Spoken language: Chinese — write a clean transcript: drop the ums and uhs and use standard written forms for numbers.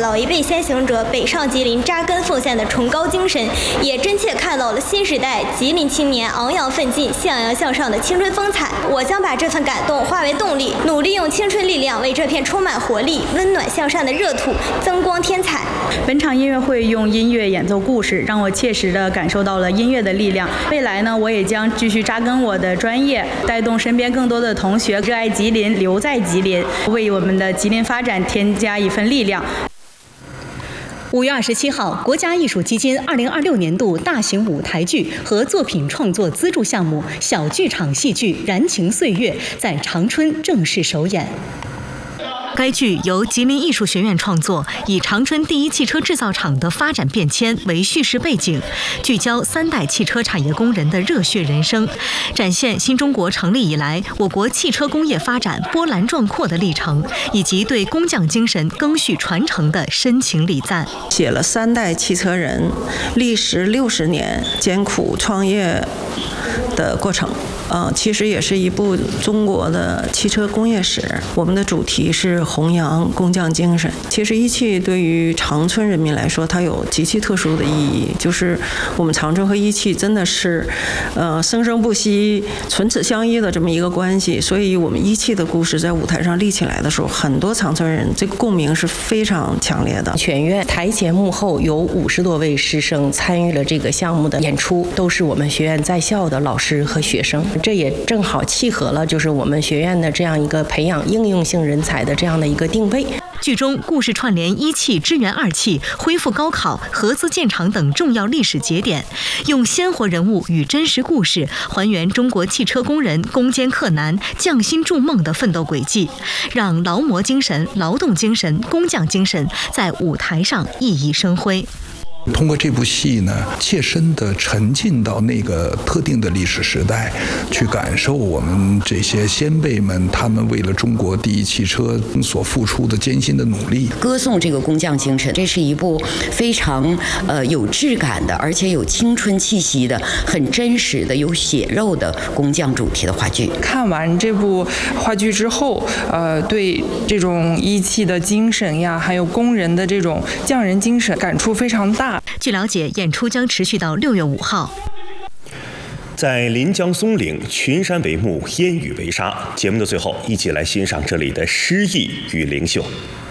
老一辈先行者北上吉林扎根奉献的崇高精神，也真切看到了新时代吉林青年昂扬奋进、向阳向上的青春风采。我将把这份感动化为动力，努力用青春力量为这片充满活力、温暖向善的热土增光添彩。 本场音乐会用音乐演奏故事，让我切实地感受到了音乐的力量。未来呢，我也将继续扎根我的专业，带动身边更多的同学热爱吉林，留在吉林，为我们的吉林发展添加一份力量。 5月27号，国家艺术基金2026年度大型舞台剧和作品创作资助项目小剧场戏剧《燃情岁月》在长春正式首演。该剧由吉林艺术学院创作，以长春第一汽车制造厂的发展变迁为叙事背景，聚焦3代汽车产业工人的热血人生，展现新中国成立以来我国汽车工业发展波澜壮阔的历程，以及对工匠精神赓续传承的深情礼赞。 写了3代汽车人历时60年艰苦创业的过程。其实也是一部中国的汽车工业史。我们的主题是弘扬工匠精神。其实一汽对于长春人民来说，它有极其特殊的意义，就是我们长春和一汽真的是，生生不息、唇齿相依的这么一个关系。所以，我们一汽的故事在舞台上立起来的时候，很多长春人这个共鸣是非常强烈的。 全院台前幕后有50多位师生参与了这个项目的演出，都是我们学院在校的老师和学生。这也正好契合了就是我们学院的这样一个培养应用性人才的这样的一个定位。 剧中故事串联一汽支援2汽、恢复高考、合资建厂等重要历史节点，用鲜活人物与真实故事还原中国汽车工人攻坚克难、匠心筑梦的奋斗轨迹，让劳模精神、劳动精神、工匠精神在舞台上熠熠生辉。 通过这部戏呢，切身地沉浸到那个特定的历史时代，去感受我们这些先辈们他们为了中国第一汽车所付出的艰辛的努力， 歌颂这个工匠精神。这是一部非常有质感的，而且有青春气息的、很真实的、有血肉的工匠主题的话剧。 看完这部话剧之后，对这种一汽的精神呀，还有工人的这种匠人精神感触非常大。 据了解，演出将持续到6月5号。 在临江松岭，群山为幕，烟雨为纱。节目的最后，一起来欣赏这里的诗意与灵秀。